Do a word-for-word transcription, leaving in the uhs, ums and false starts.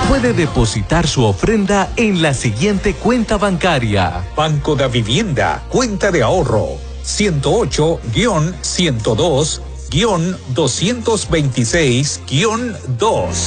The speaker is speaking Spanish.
puede depositar su ofrenda en la siguiente cuenta bancaria. Banco de Vivienda, cuenta de ahorro, ciento ocho, ciento dos, doscientos veintiséis, dos.